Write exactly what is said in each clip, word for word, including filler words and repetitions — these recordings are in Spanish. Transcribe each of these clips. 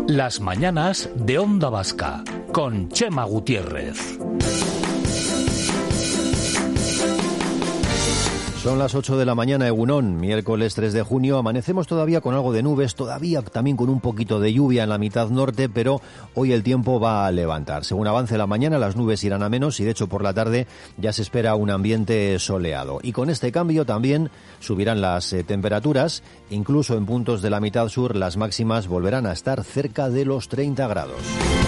Las mañanas de Onda Vasca, con Chema Gutiérrez. Son las ocho de la mañana, Egunon, miércoles tres de junio. Amanecemos todavía con algo de nubes, todavía también con un poquito de lluvia en la mitad norte, pero hoy el tiempo va a levantar. Según avance la mañana, las nubes irán a menos y, de hecho, por la tarde ya se espera un ambiente soleado. Y con este cambio también subirán las eh, temperaturas. Incluso en puntos de la mitad sur, las máximas volverán a estar cerca de los treinta grados.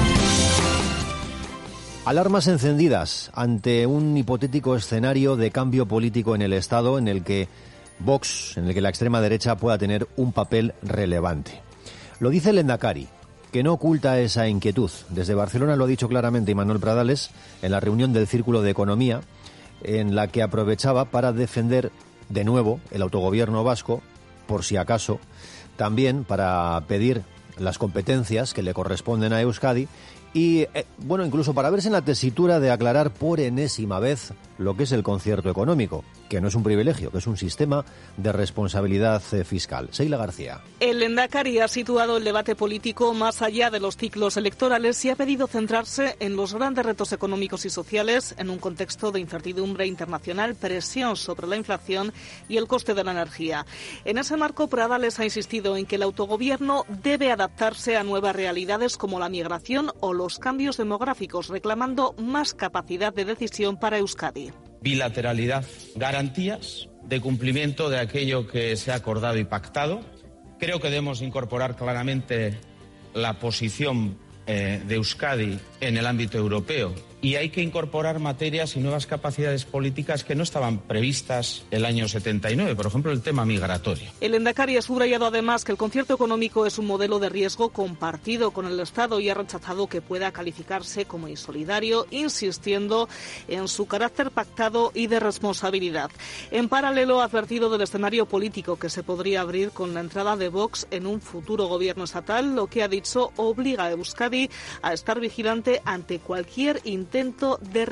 Alarmas encendidas ante un hipotético escenario de cambio político en el Estado en el que Vox, en el que la extrema derecha pueda tener un papel relevante. Lo dice el Endacari, que no oculta esa inquietud. Desde Barcelona lo ha dicho claramente Imanol Pradales en la reunión del Círculo de Economía, en la que aprovechaba para defender de nuevo el autogobierno vasco, por si acaso, también para pedir las competencias que le corresponden a Euskadi y, eh, bueno, incluso para verse en la tesitura de aclarar por enésima vez lo que es el concierto económico, que no es un privilegio, que es un sistema de responsabilidad eh, fiscal. Seila García. El Endacari ha situado el debate político más allá de los ciclos electorales y ha pedido centrarse en los grandes retos económicos y sociales en un contexto de incertidumbre internacional, presión sobre la inflación y el coste de la energía. En ese marco, Pradales ha insistido en que el autogobierno debe adaptarse a nuevas realidades como la migración o los cambios demográficos, reclamando más capacidad de decisión para Euskadi. Bilateralidad, garantías de cumplimiento de aquello que se ha acordado y pactado. Creo que debemos incorporar claramente la posición eh, de Euskadi en el ámbito europeo y hay que incorporar materias y nuevas capacidades políticas que no estaban previstas el año setenta y nueve, por ejemplo, el tema migratorio. El Endacari ha subrayado además que el concierto económico es un modelo de riesgo compartido con el Estado y ha rechazado que pueda calificarse como insolidario, insistiendo en su carácter pactado y de responsabilidad. En paralelo, ha advertido del escenario político que se podría abrir con la entrada de Vox en un futuro gobierno estatal, lo que ha dicho obliga a Euskadi a estar vigilante ante cualquier intento de